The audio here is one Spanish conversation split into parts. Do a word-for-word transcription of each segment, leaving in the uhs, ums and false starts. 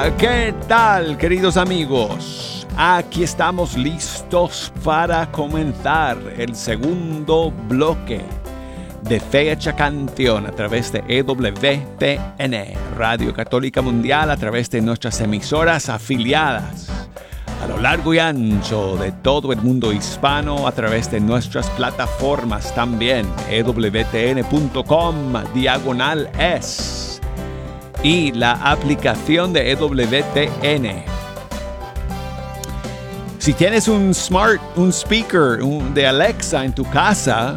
¿Qué tal, queridos amigos? Aquí estamos listos para comenzar el segundo bloque de Fecha Canción a través de E W T N, Radio Católica Mundial, a través de nuestras emisoras afiliadas a lo largo y ancho de todo el mundo hispano, a través de nuestras plataformas también, E W T N punto com, diagonal es, y la aplicación de E W T N. Si tienes un smart, un speaker un, de Alexa en tu casa,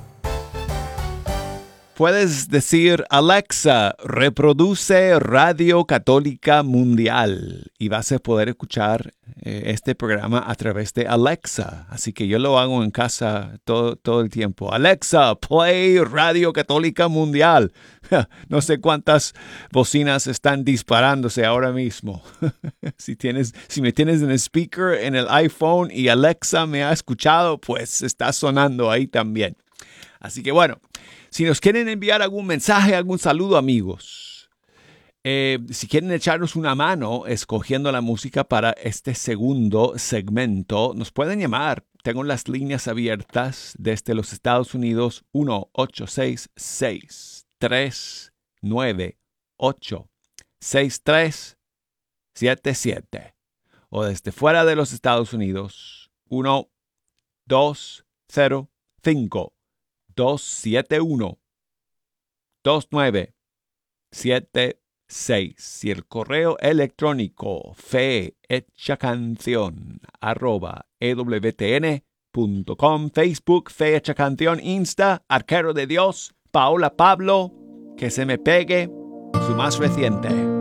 puedes decir: Alexa, reproduce Radio Católica Mundial, y vas a poder escuchar eh, este programa a través de Alexa. Así que yo lo hago en casa todo, todo el tiempo. Alexa, play Radio Católica Mundial. No sé cuántas bocinas están disparándose ahora mismo. si, tienes, si me tienes en el speaker en el iPhone y Alexa me ha escuchado, pues está sonando ahí también. Así que bueno, si nos quieren enviar algún mensaje, algún saludo, amigos, eh, si quieren echarnos una mano escogiendo la música para este segundo segmento, nos pueden llamar. Tengo las líneas abiertas desde los Estados Unidos: uno ocho seis seis, tres nueve ocho, seis tres siete siete. O desde fuera de los Estados Unidos: uno dos cero cinco, dos siete uno, dos nueve siete seis. Y el correo electrónico fehechacanción arroba ewtn.com. Facebook Fecha Canción. Insta Arquero de Dios. Paola Pablo, que se me pegue, su más reciente.